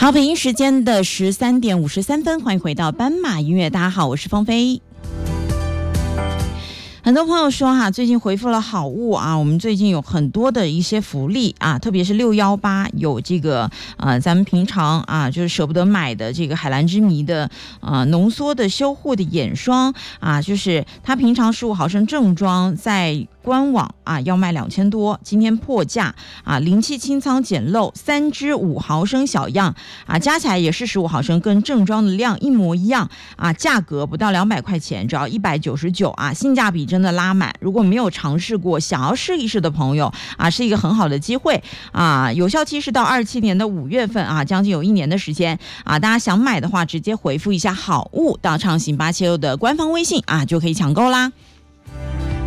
好，北京时间的13:53，欢迎回到斑马音乐。大家好，我是芳菲。很多朋友说哈，最近回复了好物啊，我们最近有很多的一些福利啊，特别是618有这个咱们平常啊就是舍不得买的这个海蓝之谜的浓缩的修护的眼霜啊，就是它平常15毫升正装在官网啊要卖2000多，今天破价啊，07清仓简漏3支5毫升小样啊，加起来也是15毫升，跟正装的量一模一样啊，价格不到200块钱，只要199啊，性价比真的拉满。如果没有尝试过，想要试一试的朋友啊，是一个很好的机会啊，有效期是到27年的5月份啊，将近有1年的时间啊，大家想买的话，直接回复一下好物到畅行876的官方微信啊，就可以抢购啦。